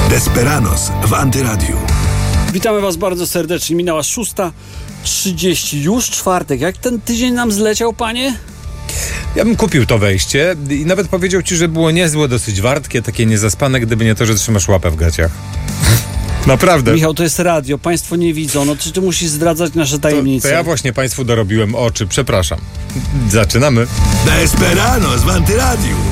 Desperados w Antyradiu. Witamy Was bardzo serdecznie. Minęła 6:30. Już czwartek. Jak ten tydzień nam zleciał, panie? Ja bym kupił to wejście i nawet powiedział ci, że było niezłe, dosyć wartkie, takie niezaspane, gdyby nie to, że trzymasz łapę w gaciach. Naprawdę. Michał, to jest radio. Państwo nie widzą. No czy ty musisz zdradzać nasze tajemnice? To ja właśnie państwu dorobiłem oczy. Przepraszam. Zaczynamy. Desperados w Antyradiu.